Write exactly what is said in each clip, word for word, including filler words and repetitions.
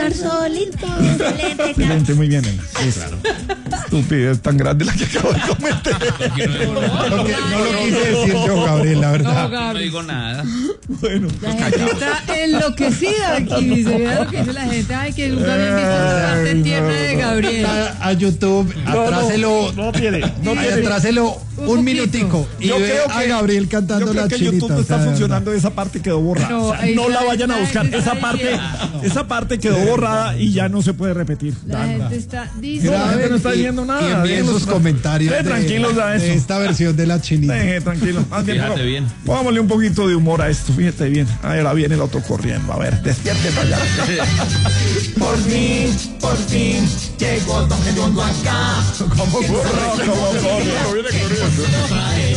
volar solito. Excelente, excelente, muy bien. Sí, claro. Estupidez tan grande la que acabo de cometer. No, no, no lo quise decir yo, Gabriel, la verdad. No, Gabriel. No digo nada. Bueno, la gente está enloquecida aquí. Se ve lo que dice la gente. Ay, que nunca habían visto esa parte tierna de Gabriel. A YouTube, atráselo. No, no tiene. No tiene. Atráselo un minutico. Y yo creo que a Gabriel cantando yo creo la que chinita. YouTube está funcionando, esa parte quedó borrada. No, o sea, no la vayan a buscar. Esa parte, no. esa parte quedó borrada y ya no se puede repetir. La Nada. gente está diciendo. No, la gente no está viendo nada. Y envíen sus comentarios. De, tranquilos a eso. De esta versión de la chinita. Deje, tranquilo. Más bien, fíjate bien. Pongámosle un poquito de humor a esto. Fíjate bien. Ahora viene el otro corriendo. A ver, despierte para allá. Por fin, por fin, llegó Don Gediondo acá. Como corre, como corre. Viene corriendo.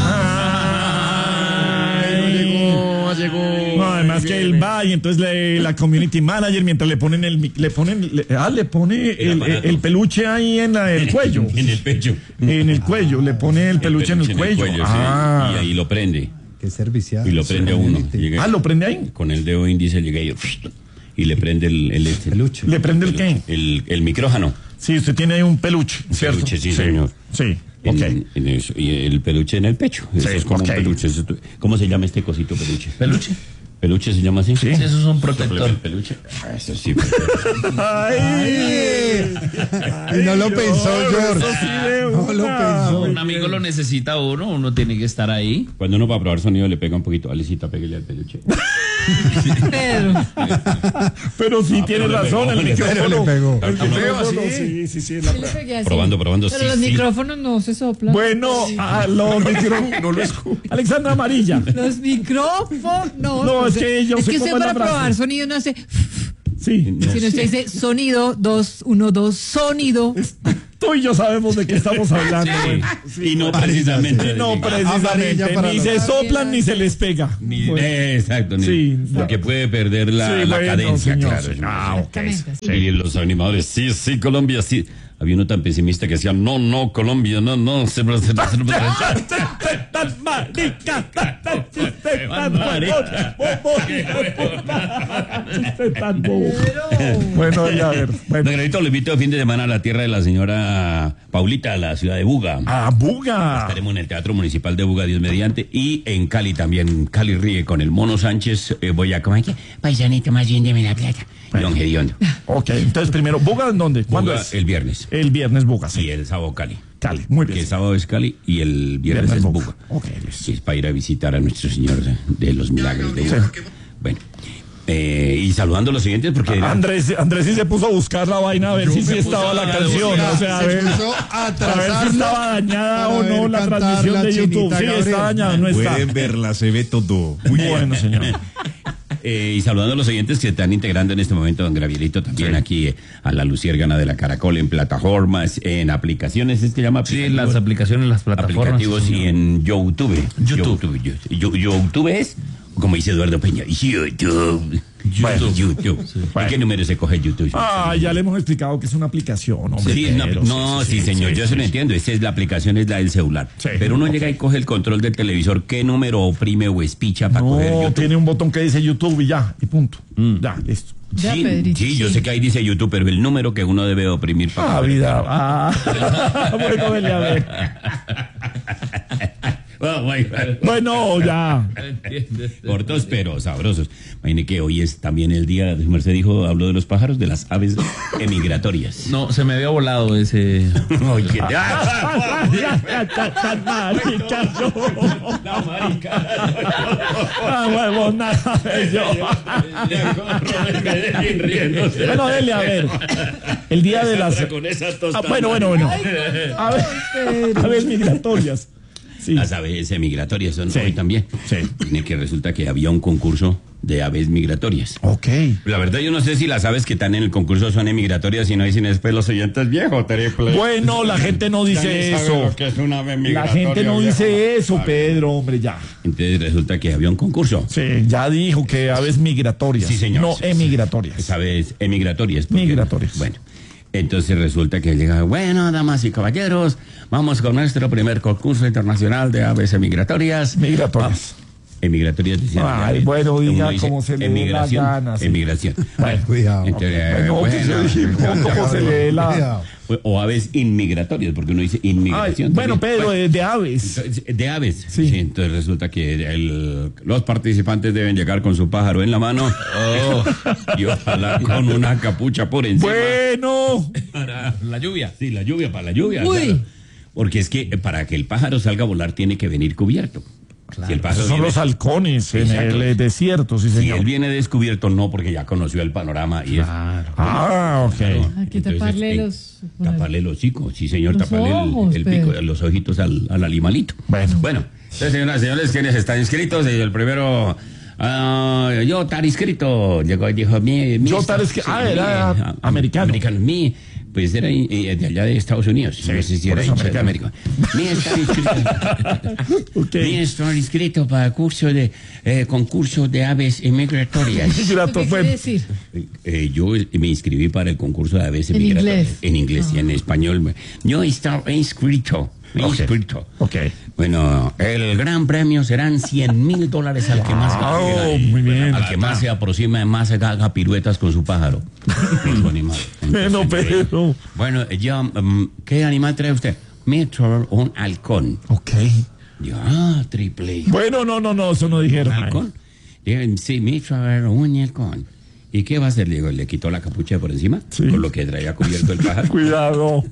Llegó, llegó. No, además que él va y entonces le, la community manager mientras le ponen el le ponen le, ah, le pone el, el, el peluche ahí en la, el cuello. En el pecho. En el cuello, le pone el peluche, el peluche en el cuello. En el cuello ah. sí. Y ahí lo prende. Qué servicial. Y lo prende a uno. Llega, ah, ¿lo prende ahí? Con el dedo índice llega y, y le prende el, el, el peluche. ¿Le prende el qué? El, el micrófono. Sí, usted tiene ahí un peluche, un ¿cierto? Peluche, sí, sí señor. Sí. En, okay. en eso, y el peluche en el pecho. Eso sí, es como okay. un peluche. ¿Cómo se llama este cosito peluche? ¿Peluche? ¿Peluche se llama así? Sí, eso es un protector. ¿El peluche? Eso sí. Ay, y no lo pensó, George. Sí no lo pensó. Un amigo lo necesita uno, uno tiene que estar ahí. Cuando uno va a probar sonido le pega un poquito. Alecita, pégale al peluche. Pero, pero sí ah, tiene pero razón, el micrófono le pegó. El micrófono, sí, sí, sí. La sí probando, probando. Pero sí, los sí. micrófonos no se soplan. Bueno, sí. ah, los micrófonos no lo escucho. Alexandra Amarilla. Los micrófonos. No, no es que yo es sé que cómo usted es para probar sonido no hace. Sí. No si no se dice sonido, dos, uno, dos, sonido. Tú y yo sabemos de qué estamos hablando. Sí. Bueno. Sí, y no precisamente. Y no precisamente. Ni se soplan ni se les pega. Ni, bueno. Exacto. Ni, sí. Porque puede perder la, sí, la bueno, cadencia, señor, claro. Señor. Ah, okay. Sí. Y los animadores, sí, sí, Colombia, sí. Había uno tan pesimista que decía, no, no, Colombia, no, no, se va a hacer. ¡Tan marica! ¡Tan marica! ¡Tan bobo! Bueno, ya a ver. Bueno, Granito, lo invito el fin de semana a la tierra de la señora Paulita, a la ciudad de Buga. ¡Ah, Buga! Estaremos en el Teatro Municipal de Buga, Dios mediante, y en Cali también. Cali ríe con el Mono Sánchez. Eh, voy a comer aquí. Paisanito, más bien deme la plata. Don Gediondo. Ok, entonces primero, ¿Buga en dónde? ¿Cuándo Buga, es? El viernes. El viernes Buga, sí. Y el sábado Cali. Cali, muy bien. Que el sábado es Cali y el viernes, viernes es Buga. Buga. Ok, y es para ir a visitar a nuestro Señor de, de los Milagros de Buga. Sí. Bueno. Eh, y saludando a los siguientes porque era... Andrés Andrés sí se puso a buscar la vaina a ver si sí estaba la canción, o sea, a ver, a, a ver si estaba dañada o no la transmisión de YouTube. Sí, está dañada, no está. Pueden verla, se ve todo. Muy bueno, señor. Eh, y saludando a los oyentes que se están integrando en este momento, don Gabrielito, también sí. aquí eh, a la Luciérgana de la Caracol, en plataformas, en aplicaciones, ¿es que llama? Sí, en las aplicaciones, las plataformas. Aplicativos sí, y en YouTube. YouTube. YouTube, YouTube, YouTube es, como dice Eduardo Peña, YouTube. Bueno, YouTube. Sí. Bueno. ¿Y qué número se coge YouTube? Ah, ya le hemos explicado que es una aplicación, hombre. Sí, no, no, sí, sí, sí señor, sí, yo sí, se lo sí, entiendo. Esa es la aplicación, es la del celular. Sí, pero uno okay. llega y coge el control del televisor. ¿Qué número oprime o espicha para no, coger YouTube? Tiene un botón que dice YouTube y ya, y punto. Mm. Ya, listo. Ya, sí, Pedrito, sí, yo sí. sé que ahí dice YouTube, pero el número que uno debe oprimir para ah, coger. Vida. Ah, bueno, vele a ver. Oh, bueno, bueno, ya. Cortos pero sabrosos. Imagine que hoy es también el día, su merced dijo, habló de los pájaros, de las aves emigratorias. No, se me había volado ese. Oye, ¿qué? La marica. Ah, huevo, nada de yo. Bueno, dele a ver. El día de las. Ah, bueno, bueno, bueno. A ver, aves migratorias. Sí. Las aves migratorias son sí. hoy también. Sí. Tiene que resulta que había un concurso de aves migratorias. Ok. La verdad yo no sé si las aves que están en el concurso son emigratorias y no dicen después los oyentes viejos. Bueno, la gente no dice eso. Lo que es una ave la gente no viejo. dice eso, Pedro, hombre, ya. Entonces resulta que había un concurso. Sí, ya dijo que aves migratorias. Sí, señor. No sí, emigratorias. Sí. Aves emigratorias. Porque, migratorias. Bueno. Entonces resulta que llega, bueno, damas y caballeros, vamos con nuestro primer concurso internacional de aves migratorias. Migratorias. emigratorias decían. Ay, ya, bueno, uno diga dice cómo se le dé la emigración, gana, sí. emigración. Bueno, Cuidado. Entonces, Bueno, pues yo dije, ¿cómo, cómo se le dé la...? Cuidado. o aves inmigratorias, porque uno dice Ay, inmigración. bueno, también. Pedro, de, de aves. Entonces, de aves. Sí. Sí. Entonces resulta que el- los participantes deben llegar con su pájaro en la mano oh, y ojalá con una capucha por encima. Bueno, Para la lluvia. Sí, la lluvia, para la lluvia. Uy. Claro. Porque es que para que el pájaro salga a volar tiene que venir cubierto. Si el pájaro esos son viene- los halcones en Exacto. el eh, desierto, sí, Si señor. él viene descubierto, no, porque ya conoció el panorama y es. Ah, ok. Hay que Entonces, taparle eh, los... Taparle el hocico, sí, señor, Los taparle el- ojos, el, pico, Pedro. los ojitos al, al animalito. Bueno. Bueno, entonces, señoras y señores, ¿quiénes están inscritos? El primero. ah, yo estar inscrito. Llegó y dijo, mi. mi Yo estar esta- inscri- ah, era ah, americano. Americano. Mi, pues era eh, de allá de Estados Unidos. Sí, no sé si por era eso hincha de americano. América. Mi estar inscrito. Ok. Mi estar inscrito para curso de eh, concurso de aves migratorias. Grato, ¿Qué bueno. quiere decir? Eh, yo me inscribí para el concurso de aves En migratorias. inglés. En inglés y en español. Yo estaba inscrito. Ok. Inscrito. Ok. Bueno, el gran premio serán cien mil dólares al que más Wow, gane. muy bien. Al que más se aproxima, más se haga piruetas con su pájaro. Con su animal. Bueno, Entonces, Pedro. Bueno, yo, um, ¿qué animal trae usted? Me trae un halcón. Ok. Yo, ah, triple. Bueno, no, no, no, eso no dijeron. ¿Halcón? Digo, sí, me trae un halcón. ¿Y qué va a hacer? Le digo, le quitó la capucha por encima, Sí. con lo que traía cubierto el pájaro, Cuidado.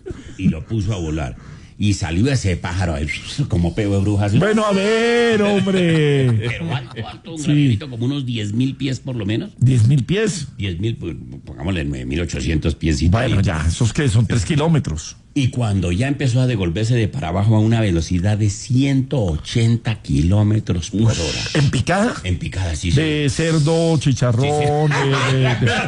y lo puso a volar. Y salió ese pájaro ahí, como peo de brujas. Bueno, a ver, hombre. Pero alto, alto, un Sí. granito, como unos diez mil pies por lo menos. Diez mil pies. diez mil, pues, pongámosle nueve mil ochocientos pies. Bueno, ya, esos que son tres kilómetros. Y cuando ya empezó a devolverse de para abajo a una velocidad de ciento ochenta kilómetros por hora. ¿En picada? En picada, sí, sí. De cerdo, chicharrón, de... de-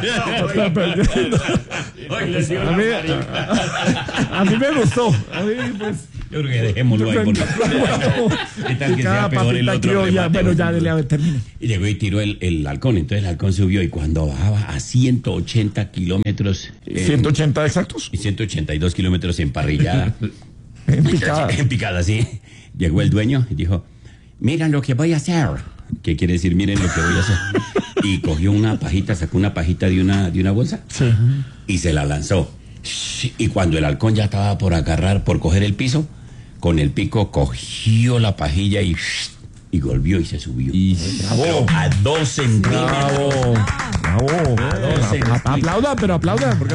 de- A mí, a, a mí me gustó. A mí, pues... Yo creo que dejémoslo ahí. Porque... ¿Qué tal que sea Cada peor el papita otro criolla. remate? Bueno, ya, dele, a ver, termine. Y llegó y tiró el, el halcón. Entonces el halcón subió y cuando bajaba a ciento ochenta kilómetros... en- ¿ciento ochenta exactos? y ciento ochenta y dos kilómetros en parrillada. En picada. En picada, sí. Llegó el dueño y dijo, miren lo que voy a hacer. ¿Qué quiere decir? Miren lo que voy a hacer. Y cogió una pajita, sacó una pajita de una, de una bolsa Sí. y se la lanzó. Y cuando el halcón ya estaba por agarrar, por coger el piso, con el pico cogió la pajilla y, y volvió y se subió. Bravo. A dos centímetros. Bravo. Bravo. centímetros. A- Aplauda, pero aplauda. Porque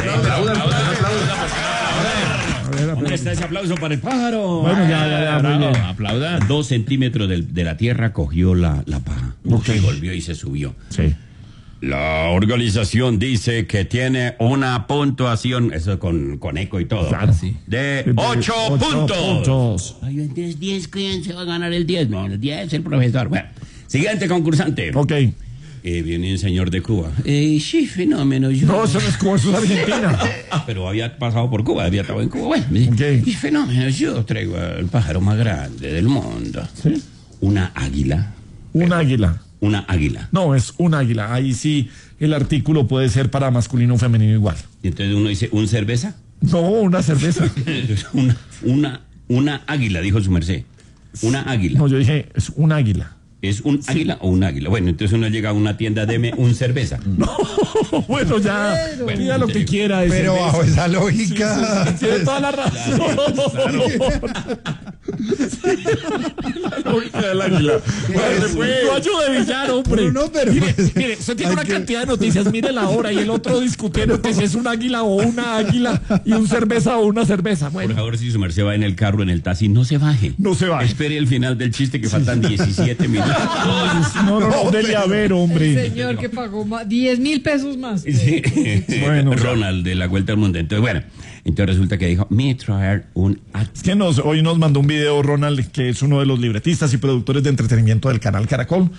¿Dónde está ese aplauso para el pájaro? Bueno, ya, ya, ya, muy bien. Aplauda. A dos centímetros del- de la tierra cogió la, la paja. Ok. Y volvió y se subió. Sí. La organización dice que tiene una puntuación, eso con, con eco y todo, Claro. de De ocho, ocho puntos. puntos. Ay, entonces diez, ¿quién se va a ganar el diez? No, el diez, el profesor. Bueno, siguiente concursante. Ok. Eh, viene un señor de Cuba. Eh, sí, fenómeno. Yo... No, eso no es Cuba, eso es Argentina. Ah, pero había pasado por Cuba, había estado en Cuba. Bueno, me dice, Ok. "Y fenómeno, yo traigo el pájaro más grande del mundo. ¿Sí? Una águila. Un águila. Una águila. No, es un águila. Ahí sí el artículo puede ser para masculino o femenino igual. Y entonces uno dice, ¿un cerveza? No, una cerveza. una, una, una águila, dijo su merced. Una águila. No, yo dije, es un águila. ¿Es un águila o un águila? Bueno, entonces uno llega a una tienda, deme un cerveza. No, bueno, ya. Bueno, Diga lo que quiera. de Pero cerveza. bajo esa lógica. Tiene toda la razón. La lógica del águila. Pues, No ayude de villano, hombre. Pero no, pero mire, pues, mire, usted tiene hay una que- cantidad de noticias, mire la hora y el otro discutiendo que si es un águila o una águila y un cerveza o una cerveza. Por Bueno, favor, si su merced va en el carro, en el taxi, no se baje. No se baje. Espere el final del chiste que faltan diecisiete minutos. no, no, no, dele a ver, El hombre. señor que pagó más, diez mil pesos más. Sí. Bueno, Ronald de la Vuelta al Mundo. Entonces, bueno, entonces resulta que dijo, me traer un águila. Es que nos, hoy nos mandó un video Ronald, que es uno de los libretistas y productores de entretenimiento del canal Caracol,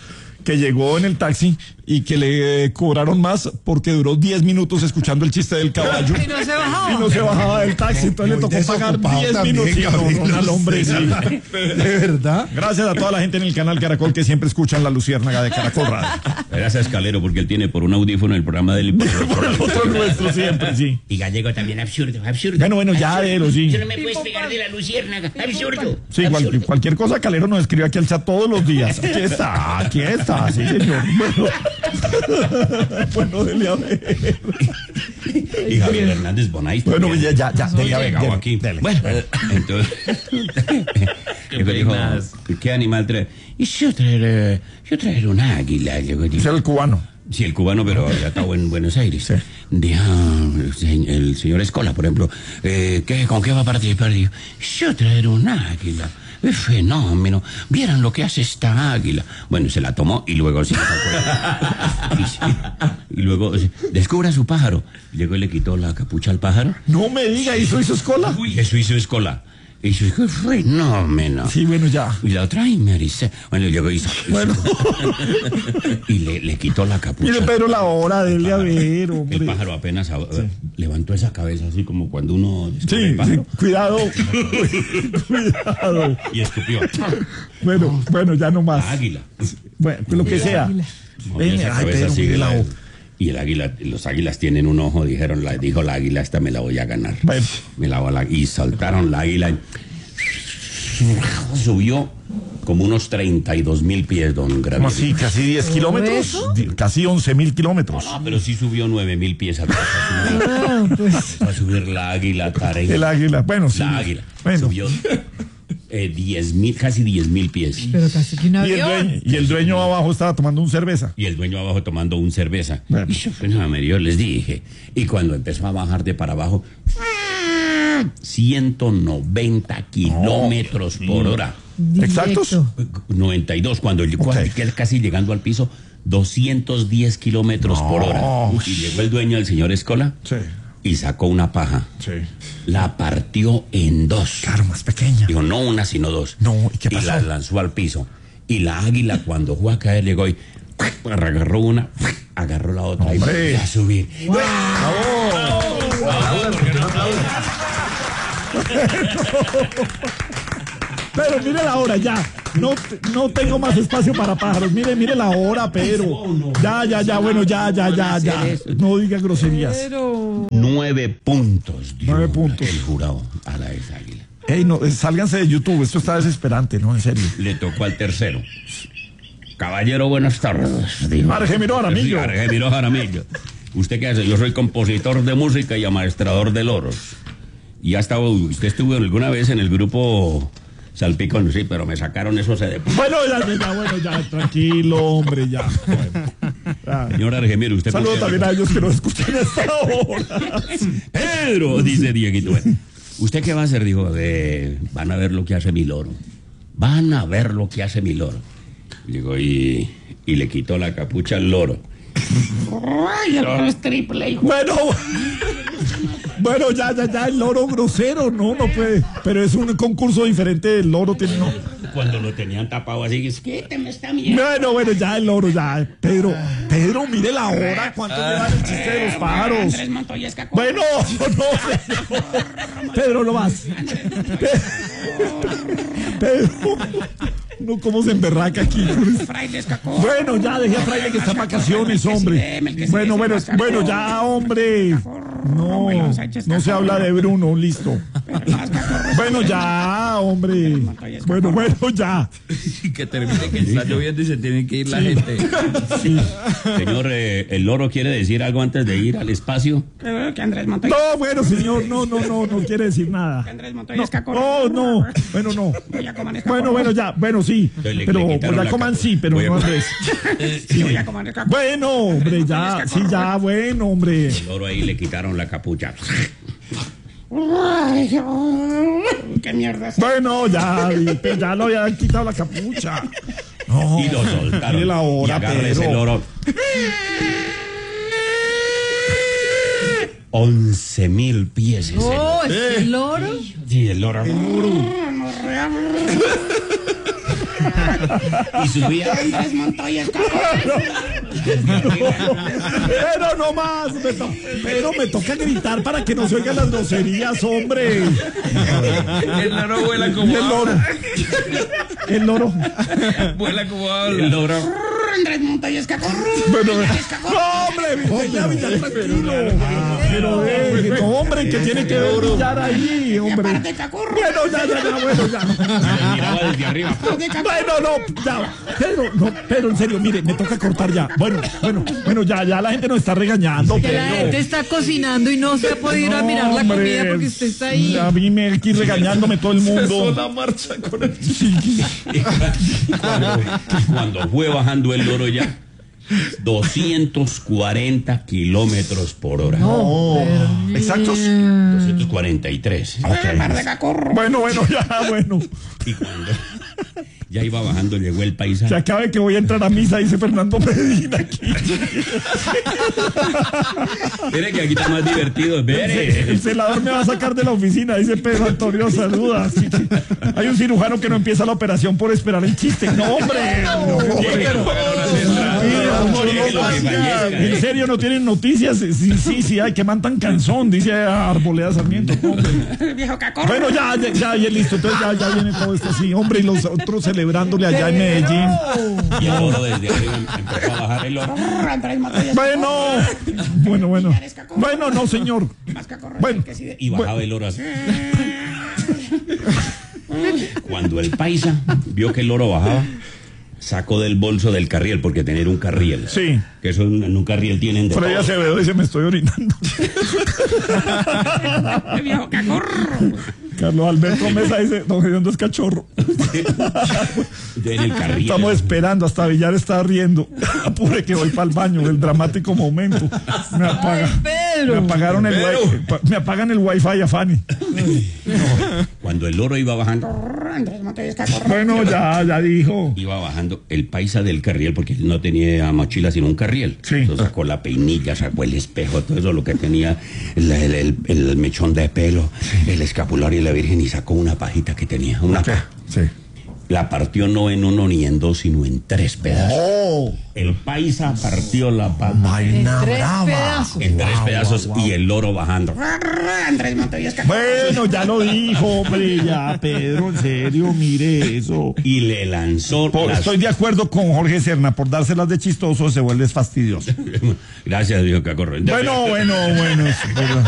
que llegó en el taxi y que le cobraron más porque duró diez minutos escuchando el chiste del caballo. Y no se bajaba. Y no se bajaba del taxi, entonces Muy le tocó pagar desocupado diez también, minutos. Sí, no, Gabriel, no, al hombre, sí. ¿De verdad? Gracias a toda la gente en el canal Caracol que siempre escuchan la luciérnaga de Caracol Radio. Gracias, Calero, porque él tiene por un audífono el programa del... Por el otro nuestro siempre, sí. Y Gallego también, absurdo, absurdo. Bueno, bueno, ya, Ero, sí. Tú no me puedes pegar de la luciérnaga, absurdo. Sí, cual- absurdo. cualquier cosa Calero nos escribe aquí al chat todos los días. Aquí está, aquí está, sí, señor. Bueno, bueno, dele a ver. Y Javier Hernández Bonais. Bueno, también. ya, ya, ya, Está dele, pegado dele, aquí. dele. Bueno, entonces. Qué le dijo, penas. ¿qué animal trae? Y yo traer, yo traer un águila. Le digo, Es el cubano. sí, el cubano, pero ya está en Buenos Aires. Sí. Dijo, el señor Escola, por ejemplo, eh, ¿qué, ¿con qué va a participar? Dijo, yo traer un águila. Es fenómeno. Vieran lo que hace esta águila. Bueno, se la tomó y luego sí. y, sí, y luego eh, descubre a su pájaro. Llegó y le quitó la capucha al pájaro. No me diga, ¿hizo hizo escola? Uy, eso hizo Escola. Y yo dije, fenómeno. Sí, bueno, ya. Y la otra y me dice, bueno, llegó y hizo. Bueno. y le, le quitó la capucha. Mire, Pedro, la hora, dele a ver, hombre. El pájaro apenas a- levantó esa cabeza así como cuando uno descubre Sí, el pájaro. sí, cuidado. Cuidado. Y escupió. Bueno, bueno, ya no más. Águila. Bueno, pues lo que sea. Movió esa Venga, ay, cabeza Pedro, así, mire la la- hoja. y el águila, los águilas tienen un ojo, dijeron, la, dijo la águila, esta me la voy a ganar. Bueno. Me la voy a, y soltaron la águila. y subió como unos treinta y dos mil pies, don ¿Cómo Gravier. así? ¿Casi diez kilómetros? eso? Di- Casi once mil kilómetros. No, pero sí subió nueve mil pies atrás. Ah, pues. Va a subir la águila, Tarek. El águila, bueno, sí. La águila. Bueno. Subió eh, diez mil, casi diez mil pies. Pero casi que un Y el, avión. dueño, y el dueño abajo estaba tomando un cerveza. Y el dueño abajo tomando un cerveza. Bueno. Y yo, fenómeno, yo les dije. Y cuando empezó a bajar de para abajo, ciento noventa kilómetros por hora. ¿Exactos? Directo. noventa y dos, cuando llegó Ok. casi llegando al piso, doscientos diez kilómetros por hora. No. Y llegó el dueño, el señor Escola, Sí, y sacó una paja. sí. La partió en dos. Claro, más pequeña. Digo, no una, sino dos. No, ¿y qué pasó? la lanzó al piso. Y la águila, cuando fue a caer, llegó y agarró una, agarró la otra Hombre. y volvió a subir. Pero mire la hora, ya. No, te- no tengo más espacio para pájaros. Mire, mire la hora, Pedro. Ya, ya, ya, bueno, ya, ya, ya, ya. No diga groserías. Pero. Nueve puntos. dio Nueve puntos. El jurado a la esa águila. Ey, no, eh, sálganse de YouTube. Esto está desesperante, ¿no? En serio. Le tocó al tercero. Caballero, buenas tardes. Dijo. Argemiro Jaramillo. Sí, Argemiro Jaramillo. ¿Usted qué hace? Yo soy compositor de música y amaestrador de loros. Y ha estado, usted estuvo alguna vez en el grupo Salpicón, sí, pero me sacaron eso se de... Bueno, ya, ya, bueno, ya, tranquilo, hombre, ya. Bueno, ya. Señor Argemiro, usted... Saludos por qué- también a ellos que nos escuchan a esta hora. Pedro, dice Dieguito. Bueno, ¿usted qué va a hacer? Dijo, eh, van a ver lo que hace mi loro. Van a ver lo que hace mi loro. Llegó y, y le quitó la capucha al loro. Ay, el loro es triple, hijo. Bueno, bueno, ya, ya, ya, el loro grosero, no, no puede. Pero es un concurso diferente, el loro tiene, no. Cuando lo tenían tapado así, es que te me está mirando. Bueno, bueno, ya, el loro, ya. Pedro, Pedro, mire la hora, cuánto lleva el chiste de los pájaros. Andrés Montoya es caco. Bueno, no, Pedro, no más. Pedro, no, cómo se emberraca aquí. Fraile es caco. Bueno, ya, dejé a Fraile que está en vacaciones, hombre. Bueno, bueno, bueno, ya, hombre. No, no se habla de Bruno, listo. Bueno, ya, hombre. Bueno, bueno, ya. Que termine que está lloviendo y se tiene que ir la gente. Señor, eh, ¿el loro quiere decir algo antes de ir al espacio? Que Andrés Montoya. No, bueno, señor, no, no, no, no quiere decir nada. Andrés Montoya No, es caco. no, no, bueno, no. Voy a comer escaco. Bueno, bueno, ya, bueno, sí. Entonces le- Pero le quitaron pues, la ya coman capa. sí, pero Voy a no comer. Andrés. Sí, voy a comer escaco. Bueno, hombre, ya, sí, ya, bueno, hombre. El loro ahí le quitaron la capucha. Ay, oh, qué mierda es. Bueno, ya, y- ya lo habían quitado la capucha. No, Y lo soltaron. mire la hora, y agarra Pedro. ese loro. Once mil pies ese loro. Oh, ¿es el loro? Sí, el loro. Y subía. Andrés Montoya Escobar. Pero no más, me to- pero me toca gritar para que no se oigan las groserías, hombre. El loro vuela Y como el loro. habla. El loro. Vuela como El habla. loro. Andrés Montoya Escobar. Bueno, no, hombre, viste, ya, ya, tranquilo. Pero, deje, no, hombre, que tiene que ver brillar ahí, hombre. Aparte, Cacurro. Bueno, ya, ya, ya, bueno, ya. Miraba desde arriba. Bueno, no, ya. Pedro, no, Pedro, en serio, mire, me toca cortar ya. Bueno, bueno, bueno, ya, ya la gente nos está regañando, Que la gente Pedro. está cocinando y no se ha podido ir a mirar la Hombre, comida porque usted está ahí. A mí me aquí regañándome todo el mundo. la marcha con el... Cuando, cuando fue bajando el loro ya, doscientos cuarenta kilómetros por hora. Exactos. doscientos cuarenta y tres. Aparte, Cacurro. Bueno, bueno, ya, bueno. Y cuando ya iba bajando, llegó el Se paisa. acabe que voy a entrar a misa, dice Fernando Medina aquí. Mire que aquí está más divertido. El Espere. celador me va a sacar de la oficina, dice Pedro Antonio, saluda. Así que hay un cirujano que no empieza la operación por esperar el chiste. No, hombre. No, hombre. Tranquilo, no, Llegue no, lo que fallezca, en eh. serio, no tienen noticias. Sí, sí, sí, ay, que mantan canzón, dice Arboleda Sarmiento. Hombre. Viejo Cacurro. Bueno, ya, ya, ya, ya, listo. Entonces ya, ya viene todo esto así, hombre, y los otros celebrándole allá en Medellín. Y el loro desde arriba empezó a bajar el loro. Andrés Montoya Escobar. Bueno, bueno, bueno. Bueno, no, señor. Más Cacurro. Bueno. Que sí de- Y bajaba el loro así. Cuando el paisa vio que el loro bajaba, sacó del bolso del carriel, porque tener un carriel. Sí. Que eso en en un carriel tienen de Freddy todo. Acevedo dice, me estoy orinando. Viejo Cacurro. Carlos Alberto Mesa dice, don Gediondo es cachorro. En el carriel. Estamos esperando, hasta Villar está riendo. Apure que voy para el baño, el dramático momento. Me apaga. Ay, Pedro. Me apagaron el wi- pa- me apagan el wifi a Fanny. Cuando el loro iba bajando, Andrés Montoya Escobar. Bueno, ya, ya dijo. iba bajando el paisa del carriel, porque él no tenía mochila sino un carriel. Sí. Entonces sacó la peinilla, sacó el espejo, todo eso, lo que tenía, el, el- el- el mechón de pelo, el escapulario y la virgen, y sacó una pajita que tenía, una paja. Sí. La partió no en uno ni en dos, sino en tres pedazos. Oh, El paisa partió la paja En vaina tres brava. pedazos. en tres pedazos y el loro bajando. Andrés Montoya Escobar. Bueno, ya lo dijo, hombre, ya, Pedro, en serio, mire eso. Y le lanzó Por- las... estoy de acuerdo con Jorge Serna, por dárselas de chistoso se vuelve fastidioso. Gracias, Dios Cacorro. Bueno, bueno, bueno. es verdad.